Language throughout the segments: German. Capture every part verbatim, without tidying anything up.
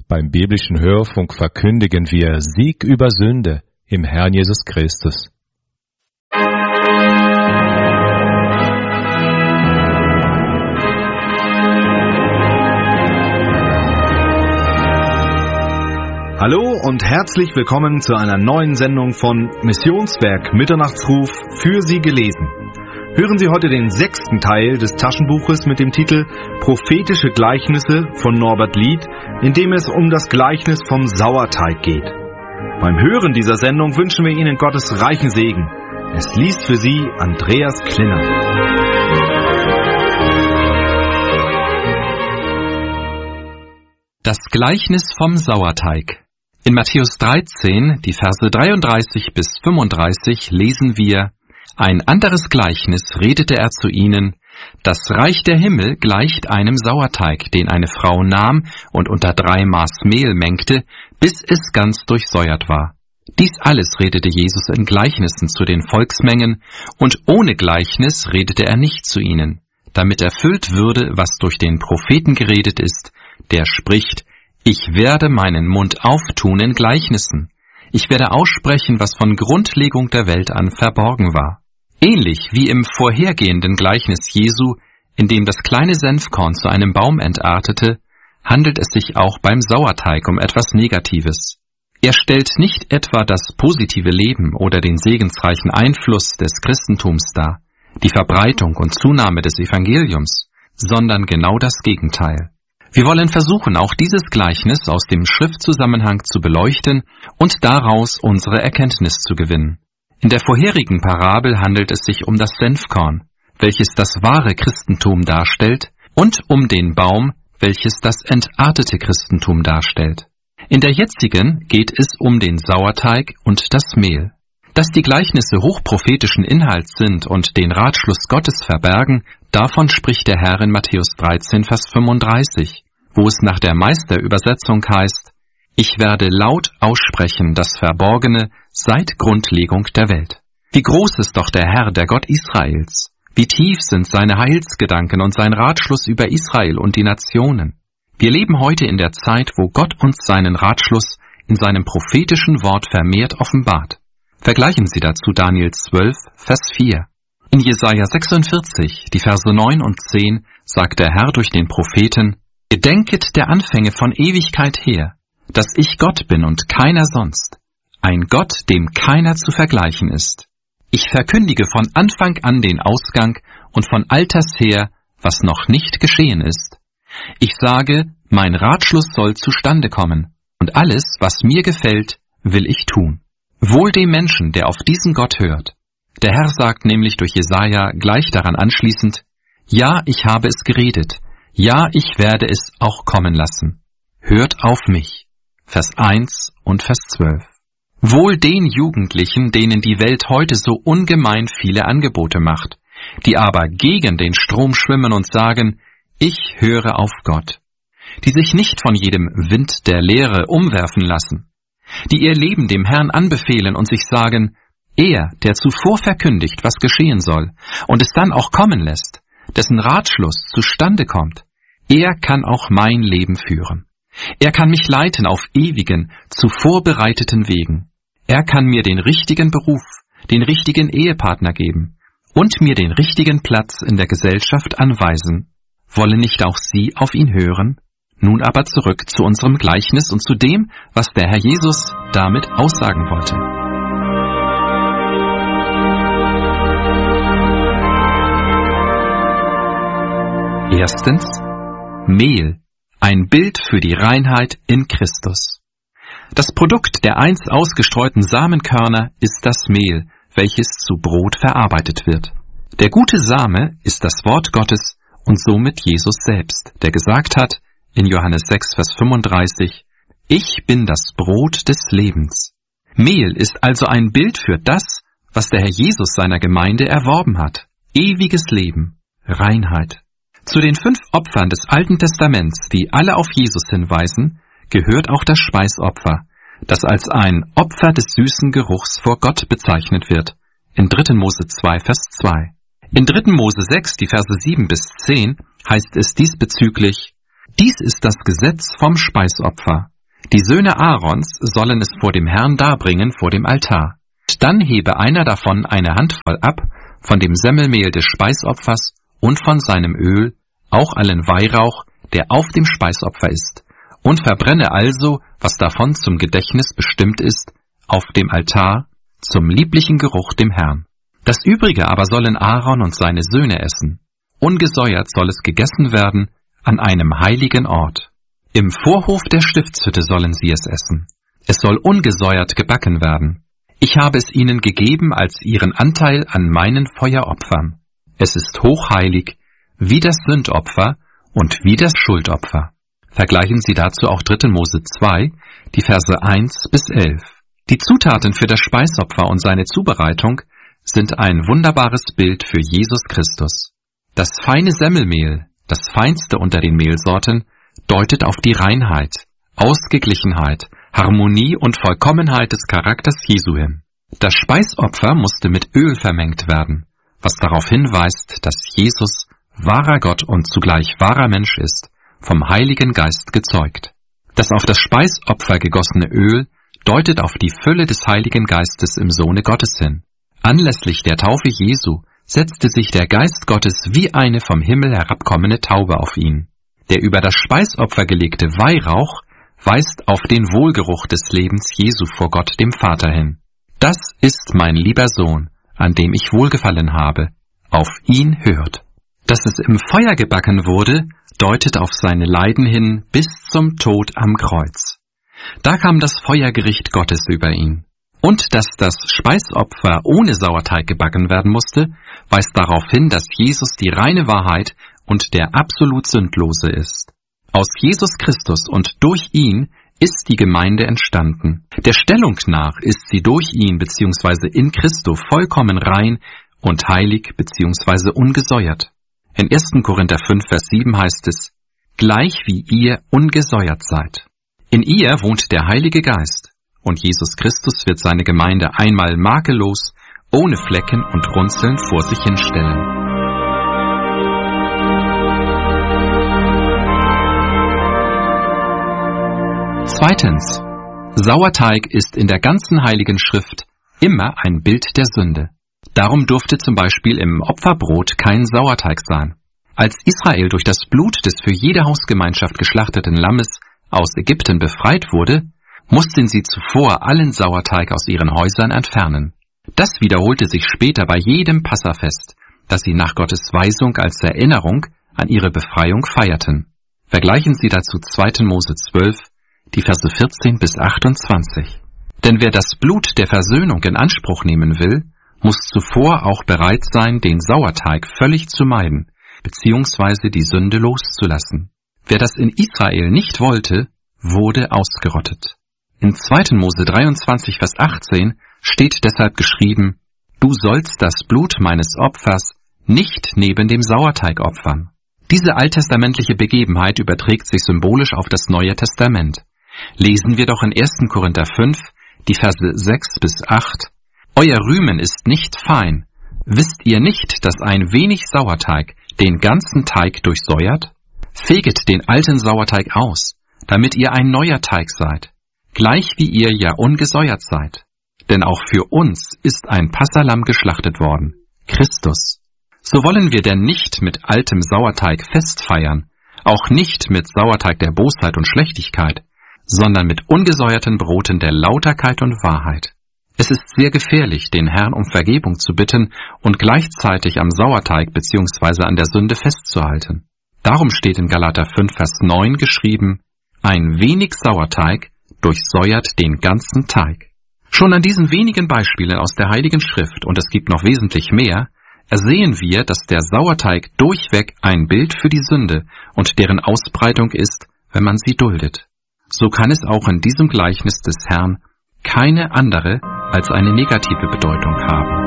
Beim biblischen Hörfunk verkündigen wir Sieg über Sünde im Herrn Jesus Christus. Hallo und herzlich willkommen zu einer neuen Sendung von Missionswerk Mitternachtsruf für Sie gelesen. Hören Sie heute den sechsten Teil des Taschenbuches mit dem Titel Prophetische Gleichnisse von Norbert Lied, in dem es um das Gleichnis vom Sauerteig geht. Beim Hören dieser Sendung wünschen wir Ihnen Gottes reichen Segen. Es liest für Sie Andreas Klinner. Das Gleichnis vom Sauerteig. In Matthäus dreizehn, die Verse dreiunddreißig bis fünfunddreißig, lesen wir: Ein anderes Gleichnis redete er zu ihnen: Das Reich der Himmel gleicht einem Sauerteig, den eine Frau nahm und unter drei Maß Mehl mengte, bis es ganz durchsäuert war. Dies alles redete Jesus in Gleichnissen zu den Volksmengen, und ohne Gleichnis redete er nicht zu ihnen, damit erfüllt würde, was durch den Propheten geredet ist, der spricht: Ich werde meinen Mund auftun in Gleichnissen. Ich werde aussprechen, was von Grundlegung der Welt an verborgen war. Ähnlich wie im vorhergehenden Gleichnis Jesu, in dem das kleine Senfkorn zu einem Baum entartete, handelt es sich auch beim Sauerteig um etwas Negatives. Er stellt nicht etwa das positive Leben oder den segensreichen Einfluss des Christentums dar, die Verbreitung und Zunahme des Evangeliums, sondern genau das Gegenteil. Wir wollen versuchen, auch dieses Gleichnis aus dem Schriftzusammenhang zu beleuchten und daraus unsere Erkenntnis zu gewinnen. In der vorherigen Parabel handelt es sich um das Senfkorn, welches das wahre Christentum darstellt, und um den Baum, welches das entartete Christentum darstellt. In der jetzigen geht es um den Sauerteig und das Mehl. Dass die Gleichnisse hochprophetischen Inhalts sind und den Ratschluss Gottes verbergen, davon spricht der Herr in Matthäus dreizehn, Vers fünfunddreißig, wo es nach der Meisterübersetzung heißt: Ich werde laut aussprechen das Verborgene seit Grundlegung der Welt. Wie groß ist doch der Herr, der Gott Israels! Wie tief sind seine Heilsgedanken und sein Ratschluss über Israel und die Nationen! Wir leben heute in der Zeit, wo Gott uns seinen Ratschluss in seinem prophetischen Wort vermehrt offenbart. Vergleichen Sie dazu Daniel zwölf, Vers vier. In Jesaja sechsundvierzig, die Verse neun und zehn, sagt der Herr durch den Propheten: Gedenket der Anfänge von Ewigkeit her, dass ich Gott bin und keiner sonst, ein Gott, dem keiner zu vergleichen ist. Ich verkündige von Anfang an den Ausgang und von Alters her, was noch nicht geschehen ist. Ich sage, mein Ratschluss soll zustande kommen, und alles, was mir gefällt, will ich tun. Wohl dem Menschen, der auf diesen Gott hört. Der Herr sagt nämlich durch Jesaja gleich daran anschließend: Ja, ich habe es geredet. Ja, ich werde es auch kommen lassen. Hört auf mich. Vers eins und Vers zwölf. Wohl den Jugendlichen, denen die Welt heute so ungemein viele Angebote macht, die aber gegen den Strom schwimmen und sagen: Ich höre auf Gott. Die sich nicht von jedem Wind der Lehre umwerfen lassen, die ihr Leben dem Herrn anbefehlen und sich sagen: Er, der zuvor verkündigt, was geschehen soll, und es dann auch kommen lässt, dessen Ratschluss zustande kommt, er kann auch mein Leben führen. Er kann mich leiten auf ewigen, zuvor bereiteten Wegen. Er kann mir den richtigen Beruf, den richtigen Ehepartner geben und mir den richtigen Platz in der Gesellschaft anweisen. Wollen nicht auch Sie auf ihn hören? Nun aber zurück zu unserem Gleichnis und zu dem, was der Herr Jesus damit aussagen wollte. Erstens: Mehl, ein Bild für die Reinheit in Christus. Das Produkt der einst ausgestreuten Samenkörner ist das Mehl, welches zu Brot verarbeitet wird. Der gute Same ist das Wort Gottes und somit Jesus selbst, der gesagt hat in Johannes sechs, Vers fünfunddreißig: Ich bin das Brot des Lebens. Mehl ist also ein Bild für das, was der Herr Jesus seiner Gemeinde erworben hat: ewiges Leben, Reinheit. Zu den fünf Opfern des Alten Testaments, die alle auf Jesus hinweisen, gehört auch das Speisopfer, das als ein Opfer des süßen Geruchs vor Gott bezeichnet wird, in dritten Mose zwei, Vers zwei. In dritten Mose sechs, die Verse sieben bis zehn, heißt es diesbezüglich: Dies ist das Gesetz vom Speisopfer. Die Söhne Aarons sollen es vor dem Herrn darbringen vor dem Altar. Dann hebe einer davon eine Handvoll ab von dem Semmelmehl des Speisopfers und von seinem Öl, auch allen Weihrauch, der auf dem Speisopfer ist, und verbrenne also, was davon zum Gedächtnis bestimmt ist, auf dem Altar, zum lieblichen Geruch dem Herrn. Das Übrige aber sollen Aaron und seine Söhne essen. Ungesäuert soll es gegessen werden an einem heiligen Ort. Im Vorhof der Stiftshütte sollen sie es essen. Es soll ungesäuert gebacken werden. Ich habe es ihnen gegeben als ihren Anteil an meinen Feueropfern. Es ist hochheilig, wie das Sündopfer und wie das Schuldopfer. Vergleichen Sie dazu auch dritte Mose zwei, die Verse eins bis elf. Die Zutaten für das Speisopfer und seine Zubereitung sind ein wunderbares Bild für Jesus Christus. Das feine Semmelmehl, das feinste unter den Mehlsorten, deutet auf die Reinheit, Ausgeglichenheit, Harmonie und Vollkommenheit des Charakters Jesu hin. Das Speisopfer musste mit Öl vermengt werden, was darauf hinweist, dass Jesus wahrer Gott und zugleich wahrer Mensch ist, vom Heiligen Geist gezeugt. Das auf das Speisopfer gegossene Öl deutet auf die Fülle des Heiligen Geistes im Sohne Gottes hin. Anlässlich der Taufe Jesu setzte sich der Geist Gottes wie eine vom Himmel herabkommende Taube auf ihn. Der über das Speisopfer gelegte Weihrauch weist auf den Wohlgeruch des Lebens Jesu vor Gott dem Vater hin. Das ist mein lieber Sohn, an dem ich Wohlgefallen habe. Auf ihn hört. Dass es im Feuer gebacken wurde, deutet auf seine Leiden hin bis zum Tod am Kreuz. Da kam das Feuergericht Gottes über ihn. Und dass das Speisopfer ohne Sauerteig gebacken werden musste, weist darauf hin, dass Jesus die reine Wahrheit und der absolut Sündlose ist. Aus Jesus Christus und durch ihn ist die Gemeinde entstanden. Der Stellung nach ist sie durch ihn bzw. in Christo vollkommen rein und heilig bzw. ungesäuert. In ersten Korinther fünf, Vers sieben heißt es, gleich wie ihr ungesäuert seid. In ihr wohnt der Heilige Geist, und Jesus Christus wird seine Gemeinde einmal makellos, ohne Flecken und Runzeln vor sich hinstellen. Zweitens. Sauerteig ist in der ganzen Heiligen Schrift immer ein Bild der Sünde. Darum durfte zum Beispiel im Opferbrot kein Sauerteig sein. Als Israel durch das Blut des für jede Hausgemeinschaft geschlachteten Lammes aus Ägypten befreit wurde, mussten sie zuvor allen Sauerteig aus ihren Häusern entfernen. Das wiederholte sich später bei jedem Passafest, das sie nach Gottes Weisung als Erinnerung an ihre Befreiung feierten. Vergleichen Sie dazu zweite Mose zwölf, die Verse vierzehn bis achtundzwanzig. Denn wer das Blut der Versöhnung in Anspruch nehmen will, muss zuvor auch bereit sein, den Sauerteig völlig zu meiden, beziehungsweise die Sünde loszulassen. Wer das in Israel nicht wollte, wurde ausgerottet. In zweite Mose dreiundzwanzig, Vers achtzehn steht deshalb geschrieben, du sollst das Blut meines Opfers nicht neben dem Sauerteig opfern. Diese alttestamentliche Begebenheit überträgt sich symbolisch auf das Neue Testament. Lesen wir doch in ersten Korinther fünf, die Verse sechs bis acht, euer Rühmen ist nicht fein. Wisst ihr nicht, dass ein wenig Sauerteig den ganzen Teig durchsäuert? Feget den alten Sauerteig aus, damit ihr ein neuer Teig seid, gleich wie ihr ja ungesäuert seid. Denn auch für uns ist ein Passahlamm geschlachtet worden, Christus. So wollen wir denn nicht mit altem Sauerteig Fest feiern, auch nicht mit Sauerteig der Bosheit und Schlechtigkeit, sondern mit ungesäuerten Broten der Lauterkeit und Wahrheit. Es ist sehr gefährlich, den Herrn um Vergebung zu bitten und gleichzeitig am Sauerteig bzw. an der Sünde festzuhalten. Darum steht in Galater fünf, Vers neun geschrieben, ein wenig Sauerteig durchsäuert den ganzen Teig. Schon an diesen wenigen Beispielen aus der Heiligen Schrift, und es gibt noch wesentlich mehr, ersehen wir, dass der Sauerteig durchweg ein Bild für die Sünde und deren Ausbreitung ist, wenn man sie duldet. So kann es auch in diesem Gleichnis des Herrn keine andere als eine negative Bedeutung haben.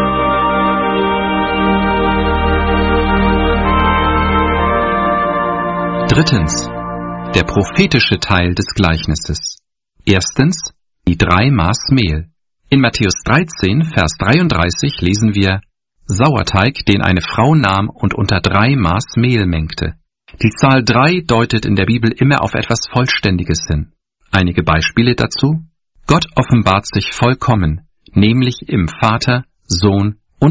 Drittens. Der prophetische Teil des Gleichnisses. Erstens. Die drei Maß Mehl. In Matthäus dreizehn, Vers dreiunddreißig lesen wir, Sauerteig, den eine Frau nahm und unter drei Maß Mehl mengte. Die Zahl drei deutet in der Bibel immer auf etwas Vollständiges hin. Einige Beispiele dazu: Gott offenbart sich vollkommen, nämlich im Vater, Sohn